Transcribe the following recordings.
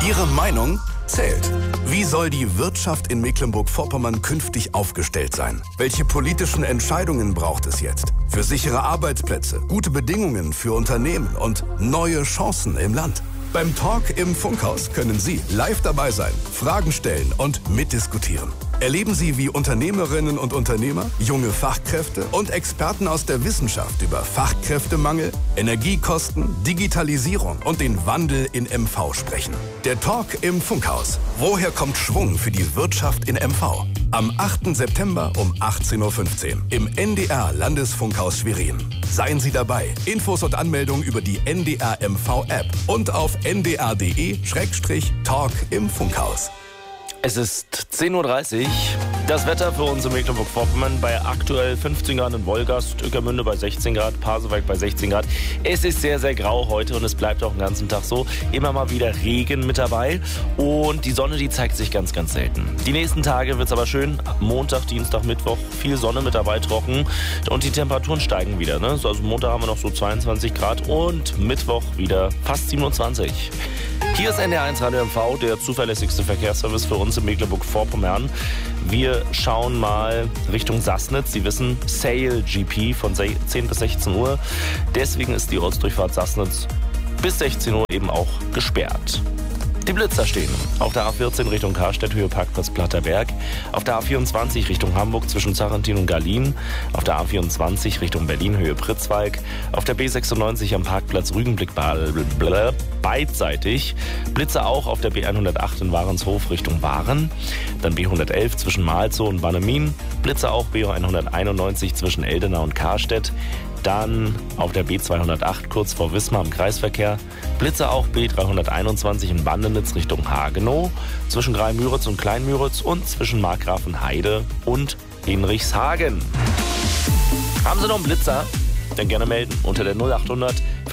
Ihre Meinung zählt. Wie soll die Wirtschaft in Mecklenburg-Vorpommern künftig aufgestellt sein? Welche politischen Entscheidungen braucht es jetzt? Für sichere Arbeitsplätze, gute Bedingungen für Unternehmen und neue Chancen im Land. Beim Talk im Funkhaus können Sie live dabei sein, Fragen stellen und mitdiskutieren. Erleben Sie, wie Unternehmerinnen und Unternehmer, junge Fachkräfte und Experten aus der Wissenschaft über Fachkräftemangel, Energiekosten, Digitalisierung und den Wandel in MV sprechen. Der Talk im Funkhaus. Woher kommt Schwung für die Wirtschaft in MV? Am 8. September um 18.15 Uhr im NDR Landesfunkhaus Schwerin. Seien Sie dabei. Infos und Anmeldung über die NDR MV App und auf ndr.de/Talk im Funkhaus. Es ist 10.30 Uhr. Das Wetter für uns in Mecklenburg-Vorpommern bei aktuell 15 Grad in Wolgast, Ueckermünde bei 16 Grad, Pasewalk bei 16 Grad. Es ist sehr, sehr grau heute und es bleibt auch den ganzen Tag so. Immer mal wieder Regen mit dabei und die Sonne, die zeigt sich ganz, ganz selten. Die nächsten Tage wird es aber schön. Montag, Dienstag, Mittwoch viel Sonne mit dabei, trocken und die Temperaturen steigen wieder. Ne? Also Montag haben wir noch so 22 Grad und Mittwoch wieder fast 27. Hier ist NDR1 Radio MV, der zuverlässigste Verkehrsservice für uns in Mecklenburg-Vorpommern. Wir schauen mal Richtung Sassnitz. Sie wissen, Sale GP von 10 bis 16 Uhr. Deswegen ist die Ortsdurchfahrt Sassnitz bis 16 Uhr eben auch gesperrt. Die Blitzer stehen auf der A14 Richtung Karstedt, Höhe Parkplatz Platterberg, auf der A24 Richtung Hamburg zwischen Zarentin und Garlin, auf der A24 Richtung Berlin, Höhe Pritzwalk, auf der B96 am Parkplatz Rügenblick beidseitig, Blitzer auch auf der B108 in Warenshof Richtung Waren, dann B111 zwischen Malzow und Bannemin, Blitzer auch B191 zwischen Eldena und Karstedt, dann auf der B208 kurz vor Wismar im Kreisverkehr, Blitzer auch B321 in Bandenitz Richtung Hagenow, zwischen Greimüritz und Kleinmüritz und zwischen Markgrafenheide und Hinrichshagen. Haben Sie noch einen Blitzer? Dann gerne melden unter der 0800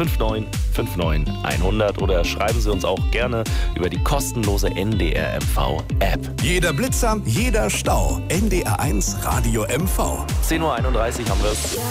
5959 100 oder schreiben Sie uns auch gerne über die kostenlose NDR MV App. Jeder Blitzer, jeder Stau. NDR1 Radio MV. 10.31 Uhr haben wir es.